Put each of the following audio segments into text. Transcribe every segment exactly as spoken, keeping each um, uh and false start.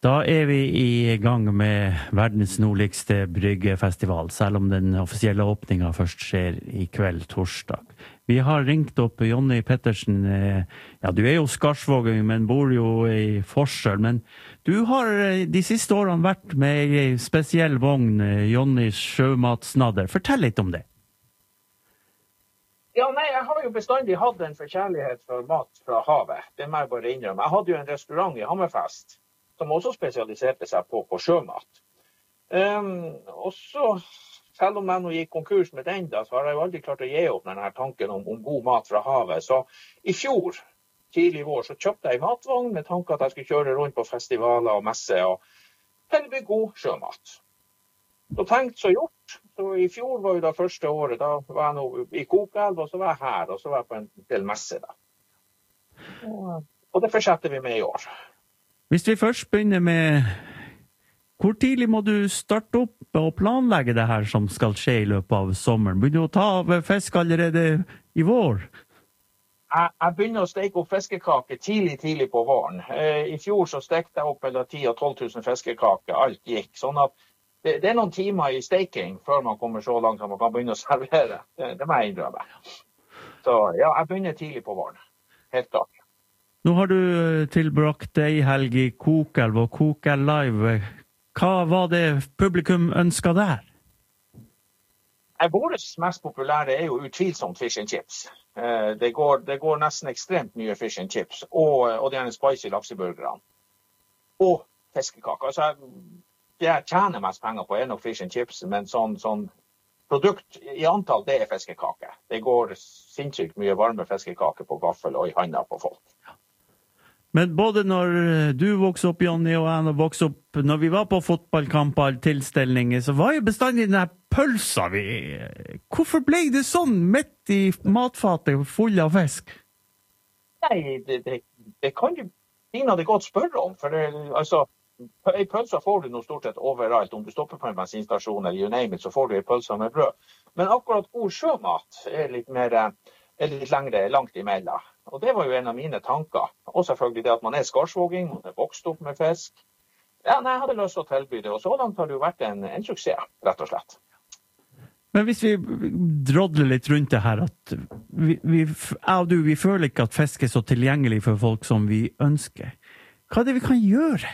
Da er vi i gang med verdens nordligste bryggefestival, selv om den offisielle åpningen først skjer i kveld, torsdag. Vi har ringt opp Jonny Pettersen. Ja, du er jo skarsvåging, men bor jo i Forsøl. Men du har de siste årene vært med i en spesiell vogn, Jonnys sjømatsnadder. Fortell litt om det. Ja, nei, jeg har jo bestandig hatt en forkjærlighet for mat fra havet. Det må jeg bare innrømme. Jeg hadde jo en restaurant i Hammerfest, som også spesialiserte seg på, på sjømat. Um, og så, selv om jeg nå gikk konkurs med den da, så har jeg jo aldri klart å gi opp denne tanken om, om god mat fra havet. Så i fjor, tidlig i vår, så kjøpte jeg en matvogn med tanke at jeg skulle kjøre rundt på festivaler og messe og tilby god sjømat. Så tenkt så gjort. Så i fjor var jo da første året, da var jeg nå i Kokelv, og så var jeg her, og så var jeg på en del messe da. Og, og det fortsetter vi med i år. Hvis vi først begynner med, hvor tidlig må du starte opp og planlegge det her som skal skje i løpet av sommeren? Begynner du å ta av fisk allerede i vår? Jeg, jeg begynner å steke opp fiskekake tidlig, tidlig på våren. Eh, I fjor så stekte jeg opp eller ti og tolv tusen fiskekake, alt gikk. Sånn at det, det er noen timer i steking før man kommer så langt som man kan begynne å servere. Det, det må jeg innrømme. Så ja, jeg begynner tidlig på våren. Helt klart. Nå har du tilbrakt ei helg i Kokelv og Kokelv Live. Hva var det publikum ønsket der? Våres mest populære er jo utvilsomt fish and chips. Det går, det går nesten ekstremt mye fish and chips, og, og det er en spicy lakseburgerne. Og fiskekaker. Altså, det jeg tjener mest penger på er nok fish and chips, men sånn, sånn produkt i antall, det er fiskekake. Det går sinnssykt mye varme fiskekake på gaffel og i handa på folk. Men både når du vokste opp, Jonny, og jeg vokste opp, når vi var på fotballkamper, tilstelninger, så var jo bestandig denne pølsa vi... Hvorfor ble det sånn midt i matfatet full av fisk? Nei, det, det, det kan jo ingen det godt spørre om, for det, altså, en pølsa får du nå stort sett overalt. Om du stopper på en bensinstasjon eller you name it, så får du en pølsa med brød. Men akkurat god sjømat er litt mer, er litt lengre, langt imellom. Og det var jo en av mine tanker. Og selvfølgelig det at man er skarsvåging, man er vokst opp med fisk. Ja, nei, jeg hadde lyst til å tilby det, og så langt har det jo vært en, en suksess, rett og slett. Men hvis vi drodler litt rundt det her, at vi, vi, jeg og du, vi føler ikke at fisk er så tilgjengelig for folk som vi ønsker. Hva er det vi kan gjøre?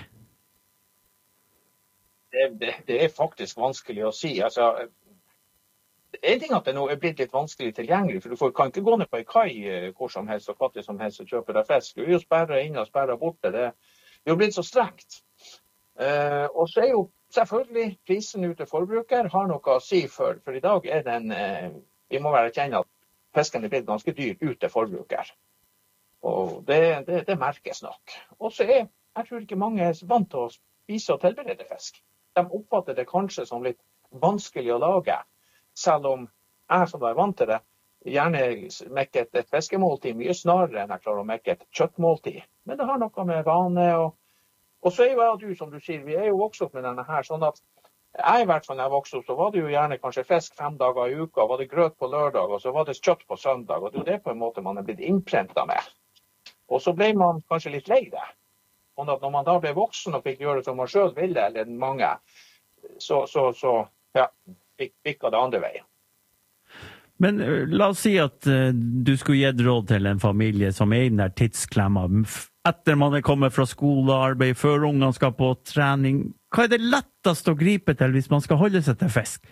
Det, det, det er faktisk vanskelig å si. Altså, en ting at det nå er blitt litt vanskelig tilgjengelig, for du får, kan ikke gå ned på en kai hvor som helst og fattig som helst og kjøpe deg fisk. Du er jo sperret inn og sperret borte. Det, det er jo blitt så strengt. Uh, og så er jo selvfølgelig prisen ute forbruker har noe å si for, for i dag er den, uh, vi må være kjenne at fisken er blitt ganske dyr ute forbruker. Og det, det, det merkes nok. Og så er, jeg tror ikke mange er vant til å spise og tilberede fisk. De oppfatter det kanskje som litt vanskelig å lage. Selv om jeg som er vant til det, gjerne mekker et, et fiskemåltid mye snarere enn jeg klarer å mekke et kjøttmåltid. Men det har noe med vane, og, og så er jo jeg og du, som du sier, vi er jo vokst opp med denne her, sånn at jeg i hvert fall når jeg vokste opp, så var det jo gjerne kanskje fisk fem dager i uka, var det grøt på lørdag, og så var det kjøtt på søndag, og det er det på en måte man er blitt innprentet med. Og så ble man kanskje litt lei det. Og når man da ble voksen og fikk gjøre som man selv ville, eller mange, så, så, så ja, fikk, fikk det andre veien. Men uh, la oss si at uh, du skulle gi et råd til en familie som er i den der tidsklemma, etter man er kommet fra skole og arbeid, før ungene skal på trening. Hva er det lettest å gripe til hvis man skal holde seg til fisk?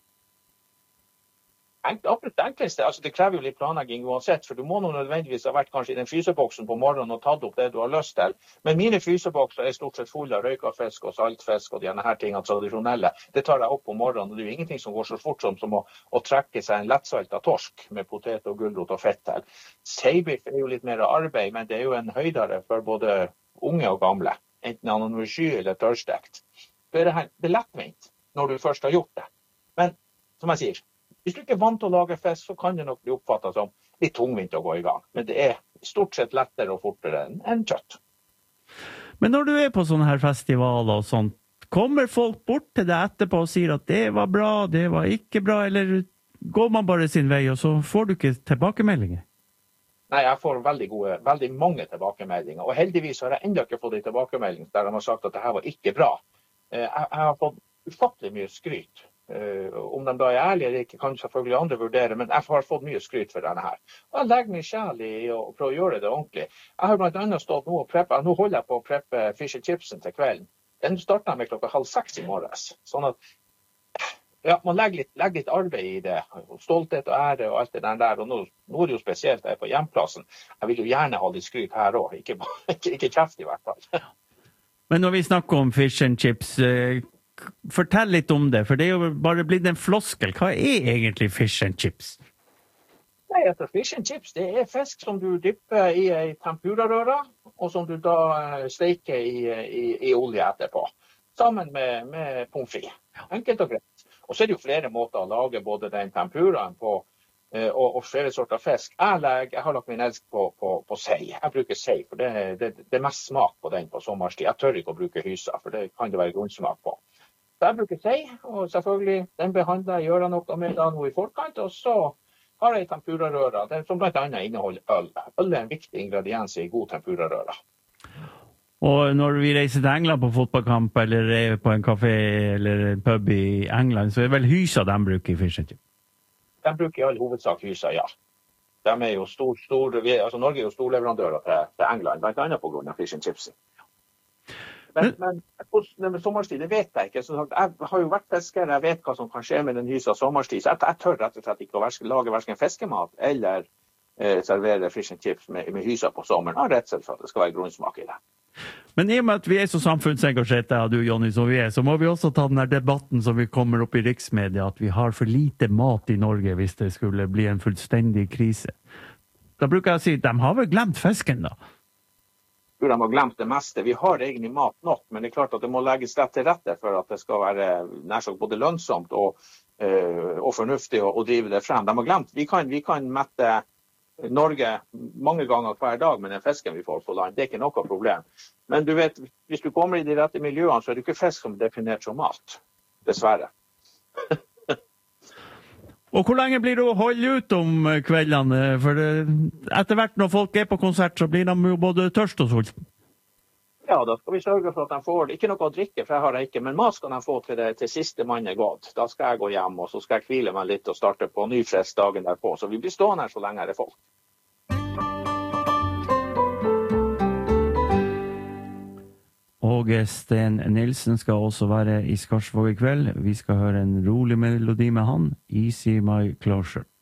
Det enkleste, altså det krever jo litt planlegging uansett, for du må nå nødvendigvis ha vært kanskje i den fryseboksen på morgenen og tatt opp det du har lyst til. Men mine frysebokser er stort sett fulle av røykafisk og saltfisk og de her tingene tradisjonelle. Det tar jeg opp på morgenen, og det er jo ingenting som går så fort som, som å, å trekke seg en lettsaltet torsk med potet og gulrot og fett til. Seibiff er jo litt mer arbeid, men det er jo en høydere for både unge og gamle, enten han er sky eller tørrstekt. Det er, det, her, det er lettvint når du først har gjort det. Men som jeg sier, hvis du ikke er vant til å lage fisk, så kan det nok bli oppfattet som litt tungvint å gå i gang. Men det er stort sett lettere og fortere enn en kjøtt. Men når du er på sånne her festivaler og sånt, kommer folk bort til deg etterpå og sier at det var bra, det var ikke bra, eller går man bare sin vei, og så får du ikke tilbakemeldinger? Nei, jeg får veldig gode, veldig mange tilbakemeldinger. Og heldigvis har jeg enda ikke fått en tilbakemelding der de har sagt at det her var ikke bra. Jeg, jeg har fått ufattelig mye skryt. Om de da er ærlige eller ikke, kan selvfølgelig andre vurdere, men jeg har fått mye skryt for denne her. Og jeg legger min sjel i å prøve å gjøre det ordentlig. Jeg har blant annet stått nå og preppe, nå holder jeg på å preppe fish and chipsen til kvelden. Den startet jeg med klokka halv seks i morges. Sånn at ja, man legger litt, legger litt arbeid i det, stolthet og ære og alt det der, og nå, nå er det jo spesielt jeg er på hjemplassen. Jeg vil jo gjerne ha litt skryt her også, ikke, ikke, ikke kjeft i hvert fall. Men når vi snakker om fish and chips, eh, fortell litt om det, for det er jo bare blitt en floskel. Hva er egentlig fish and chips? Nei, altså fish and chips, det er fisk som du dypper i en tempurarøra, og som du da steker i, i, i olje etterpå, sammen med, med pommes frites. Enkelt og greit. Og så er det jo flere måter å lage både den tempuraen på og, og flere sorter fisk. Jeg, legger, jeg har lagt min elsk på, på, på sei. Jeg bruker sei, for det, det, det er mest smak på den på sommerstid. Jeg tør ikke å bruke hysa, for det kan det være grunnsmak på. Så jeg bruker sei, og selvfølgelig den behandler jeg, gjør jeg noe med da noe i forkant, og så har jeg tempurarøra, som blant annet inneholder øl. Øl er en viktig ingrediens i god tempurarøra. Og når vi reiser til England på fotballkamp, eller er på en kafé eller en pub i England, så er det vel hysa de bruker i fish and chips? De bruker i all hovedsak hysa, ja. De er jo stor, stor, altså Norge er jo storleverandører til, til England, blant annet på grunn av fish and chips. Men, men med sommerstid, det vet jeg ikke. Så jeg har jo vært fisker, jeg vet hva som kan skje med den hysa sommerstid, så jeg, jeg tør rett og slett ikke å lage hverken fiskemat eller eh, servere fish and chips med, med hysa på sommeren, av redsel for at det skal være grunnsmak i det. Men i og med at vi er så samfunnsengasjerte, du Jonny, som vi er, så må vi også ta den her debatten som vi kommer opp i riksmedia, at vi har for lite mat i Norge hvis det skulle bli en fullstendig krise. Da bruker jeg å si, de har vel glemt fisken da? De har glemt det meste. Vi har egentlig mat nok, men det er klart at det må legges rett til rette for at det skal være nær sagt både lønnsomt og, øh, og fornuftig å, å drive det frem. De har glemt, vi kan, vi kan mette Norge mange ganger hver dag med den fisken vi får på land. Det er ikke noe problem. Men du vet, hvis du kommer i de rette miljøene, så er det ikke fisk som er definert som mat. Dessverre. Og hvor lenge blir du å holde ut om kveldene? For etter hvert når folk er på konsert, så blir de jo både tørst og sulten. Ja, da skal vi sørge for at de får ikke noe å drikke, for jeg har det ikke, men mat skal de få til, det, til siste mann er gått. Da skal jeg gå hjem, og så skal jeg hvile meg litt og starte på ny frest dagen derpå. Så vi blir stående her så lenge er det folk. Og Sten Nilsen skal også være i Skarsvåg i kveld. Vi skal høre en rolig melodi med han, Easy My Closure.